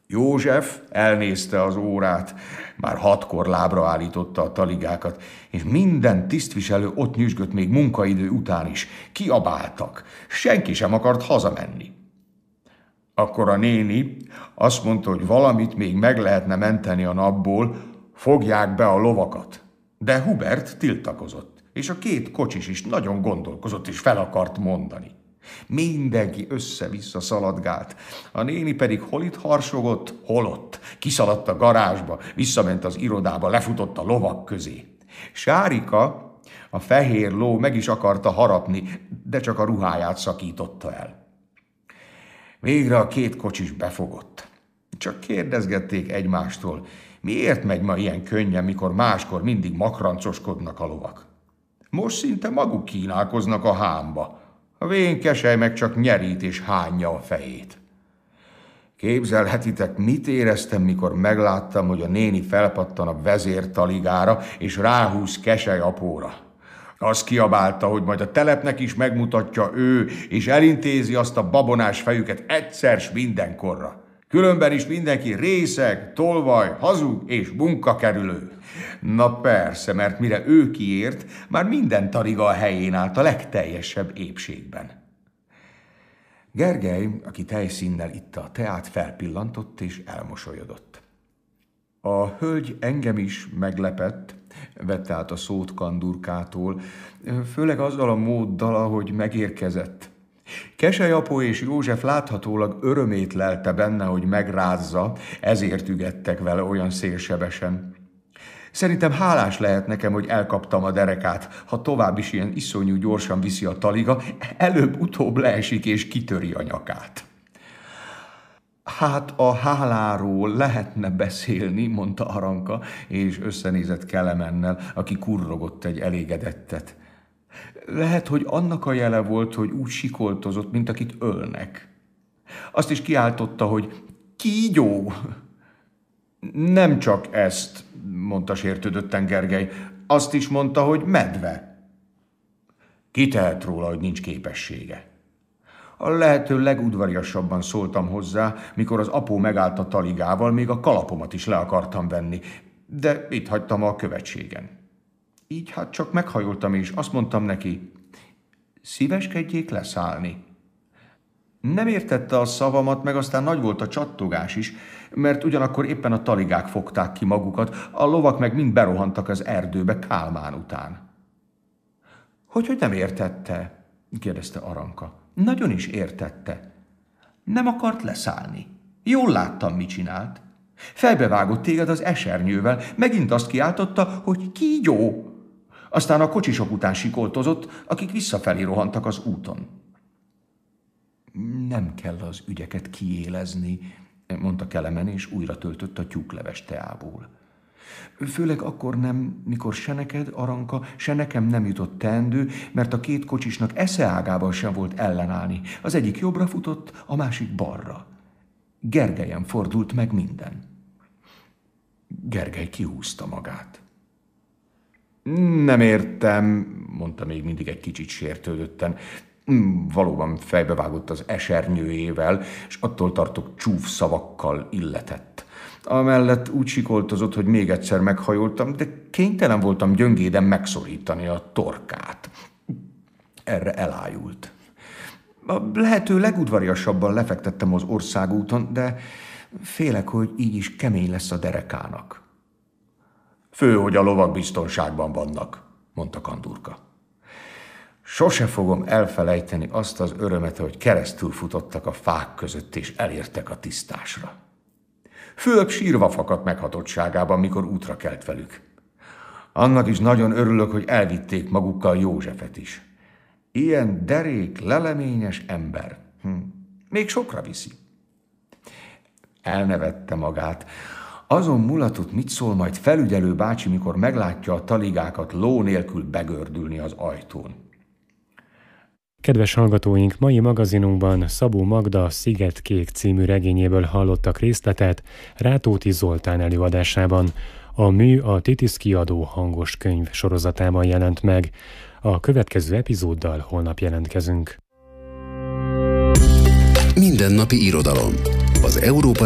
József elnézte az órát, már 6-kor lábra állította a taligákat, és minden tisztviselő ott nyüzsgött még munkaidő után is. Kiabáltak, senki sem akart hazamenni. Akkor a néni azt mondta, hogy valamit még meg lehetne menteni a napból, fogják be a lovakat. De Hubert tiltakozott, és a 2 kocsis is nagyon gondolkozott, és fel akart mondani. Mindenki össze-vissza szaladgált, a néni pedig hol itt harsogott, hol ott. Kiszaladt a garázsba, visszament az irodába, lefutott a lovak közé. Sárika, a fehér ló meg is akarta harapni, de csak a ruháját szakította el. Végre a 2 kocsis befogott. Csak kérdezgették egymástól, miért megy ma ilyen könnyen, mikor máskor mindig makrancoskodnak a lovak. Most szinte maguk kínálkoznak a hámba. A vén Kesely meg csak nyerít és hányja a fejét. Képzelhetitek, mit éreztem, mikor megláttam, hogy a néni felpattan a vezértaligára, és ráhúz Kesely apóra. Azt kiabálta, hogy majd a telepnek is megmutatja ő, és elintézi azt a babonás fejüket egyszer s mindenkorra. Különben is mindenki részeg, tolvaj, hazug és munkakerülő. Na persze, mert mire ő kiért, már minden taliga a helyén állt a legteljesebb épségben. Gergely, aki tejszínnel itta a teát, felpillantott és elmosolyodott. A hölgy engem is meglepett, vette át a szót Kandurkától, főleg azzal a móddal, ahogy megérkezett. Kesely apó és József láthatólag örömét lelte benne, hogy megrázza, ezért ügettek vele olyan szélsebesen. Szerintem hálás lehet nekem, hogy elkaptam a derekát, ha tovább is ilyen iszonyú gyorsan viszi a taliga, előbb-utóbb leesik és kitöri a nyakát. Hát a háláról lehetne beszélni, mondta Aranka, és összenézett Kelemennel, aki kurrogott egy elégedettet. Lehet, hogy annak a jele volt, hogy úgy sikoltozott, mint akit ölnek. Azt is kiáltotta, hogy kígyó. Nem csak ezt, mondta sértődötten Gergely, azt is mondta, hogy medve. Ki tehet róla, hogy nincs képessége? A lehető legudvariasabban szóltam hozzá, mikor az apó megállt a taligával, még a kalapomat is le akartam venni, de itt hagytam a követségen. Így hát csak meghajoltam, és azt mondtam neki, szíveskedjék leszállni. Nem értette a szavamat, meg aztán nagy volt a csattogás is, mert ugyanakkor éppen a taligák fogták ki magukat, a lovak meg mind berohantak az erdőbe Kálmán után. Hogy nem értette? Kérdezte Aranka. Nagyon is értette. Nem akart leszállni. Jól láttam, mit csinált. Fejbevágott téged az esernyővel, megint azt kiáltotta, hogy kígyó. Aztán a kocsisok után sikoltozott, akik visszafelé rohantak az úton. Nem kell az ügyeket kiélezni, mondta Kelemen, és újra töltött a tyúkleves teából. Főleg akkor nem, mikor se neked, Aranka, se nekem nem jutott teendő, mert a 2 kocsisnak eszeágában sem volt ellenállni. Az egyik jobbra futott, a másik balra. Gergelyen fordult meg minden. Gergely kihúzta magát. Nem értem, mondta még mindig egy kicsit sértődötten. Valóban fejbevágott az esernyőjével, és attól tartok csúf szavakkal illetett. Amellett úgy sikoltozott, hogy még egyszer meghajoltam, de kénytelen voltam gyöngéden megszorítani a torkát. Erre elájult. A lehető legudvariasabban lefektettem az országúton, de félek, hogy így is kemény lesz a derekának. Fő, hogy a lovak biztonságban vannak, mondta Kandurka. Sose fogom elfelejteni azt az örömet, hogy keresztül futottak a fák között, és elértek a tisztásra. Fülöp sírva fakadt meghatottságában, mikor útra kelt velük. Annak is nagyon örülök, hogy elvitték magukkal Józsefet is. Ilyen derék, leleményes ember. Még sokra viszi. Elnevette magát. Azon mulatott, mit szól majd felügyelő bácsi, mikor meglátja a taligákat ló nélkül begördülni az ajtón. Kedves hallgatóink, mai magazinunkban Szabó Magda Szigetkék című regényéből hallottak részletet Rátóti Zoltán előadásában. A mű a Titis kiadó hangos könyv sorozatában jelent meg. A következő epizóddal holnap jelentkezünk. Mindennapi irodalom. Az Európa